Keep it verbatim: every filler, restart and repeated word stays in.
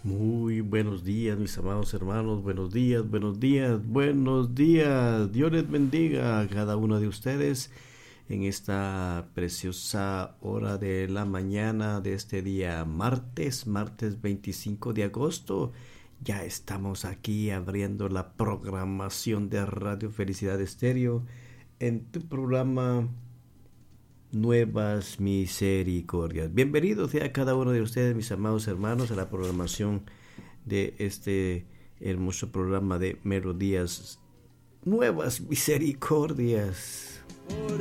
Muy buenos días, mis amados hermanos. Buenos días, buenos días, buenos días. Dios les bendiga a cada uno de ustedes en esta preciosa hora de la mañana de este día martes, martes veinticinco de agosto. Ya estamos aquí abriendo la programación de Radio Felicidad Estéreo en tu programa Nuevas Misericordias. Bienvenidos a cada uno de ustedes, mis amados hermanos, a la programación de este hermoso programa de Melodías Nuevas Misericordias.